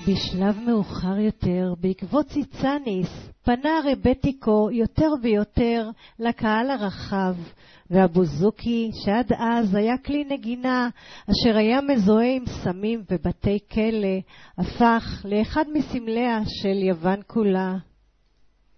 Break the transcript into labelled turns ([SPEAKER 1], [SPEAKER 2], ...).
[SPEAKER 1] בשלב מאוחר יותר, בעקבות ציצניס, פנה רבטיקו יותר ויותר לקהל הרחב, והבוזוקי, שעד אז היה כלי נגינה אשר היה מזוהה עם סמים ובתי כלא, הפך לאחד מסמליה של יוון כולה.